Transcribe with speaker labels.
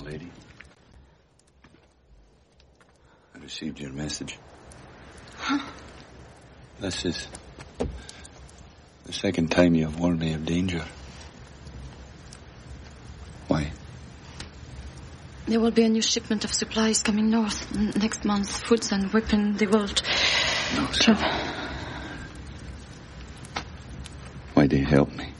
Speaker 1: lady. I received your message.
Speaker 2: Huh?
Speaker 1: This is the second time you have warned me of danger. Why?
Speaker 2: There will be a new shipment of supplies coming north next month. Foods and weapons. They will...
Speaker 1: No, sir. Why do you help me?